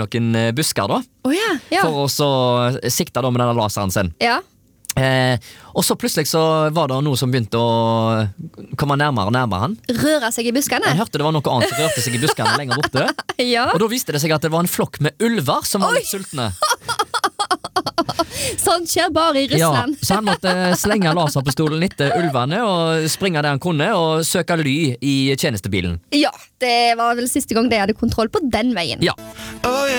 noen busker da, ja, ja. for å så sikte da med denne laseren sin. Ja. Og så plutselig så var det noe som begynte å komme nærmere og nærmere han. Røre seg i buskene. Jeg hørte det var noe annet som rørte seg i buskene lenger borte. Ja. Og da viste det seg at det var en flokk med ulver som var litt sultne. Sånn skjer bare i Russland. Ja, så han måtte slenge laserpistolen etter ulvene og springe det han kunne og søke ly i tjenestebilen. Ja, det var vel siste gang de hadde kontroll på den veien. Ja. Oh yeah.